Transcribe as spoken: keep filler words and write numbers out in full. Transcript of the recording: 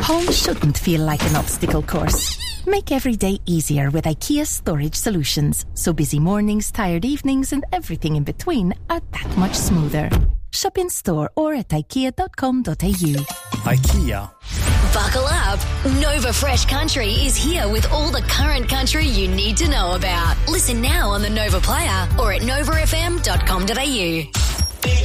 Home shouldn't feel like an obstacle course. Make every day easier with IKEA Storage Solutions, so busy mornings, tired evenings and everything in between are that much smoother. Shop in store or at ikea dot com dot a u. IKEA. Buckle up. Nova Fresh Country is here with all the current country you need to know about. Listen now on the Nova Player or at nova f m dot com dot a u.